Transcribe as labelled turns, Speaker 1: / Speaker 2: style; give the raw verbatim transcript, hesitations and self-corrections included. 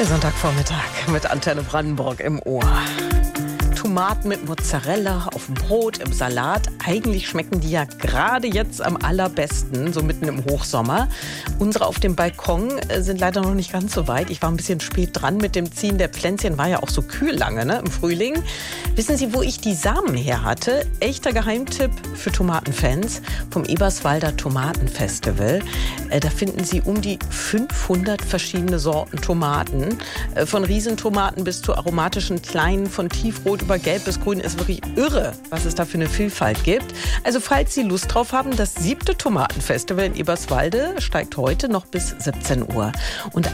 Speaker 1: Der Sonntagvormittag mit Antenne Brandenburg im Ohr. Tomaten mit Mozzarella auf dem Brot, im Salat. Eigentlich schmecken die ja gerade jetzt am allerbesten, so mitten im Hochsommer. Unsere auf dem Balkon sind leider noch nicht ganz so weit. Ich war ein bisschen spät dran mit dem Ziehen der Pflänzchen. War ja auch so kühl lange, ne, im Frühling. Wissen Sie, wo ich die Samen her hatte? Echter Geheimtipp für Tomatenfans vom Eberswalder Tomatenfestival. Da finden Sie um die fünfhundert verschiedene Sorten Tomaten. Von Riesentomaten bis zu aromatischen kleinen, von tiefrot über gelb bis grün. Ist wirklich irre, was es da für eine Vielfalt gibt. Also falls Sie Lust drauf haben, das siebte Tomatenfestival in Eberswalde steigt heute noch bis siebzehn Uhr. Und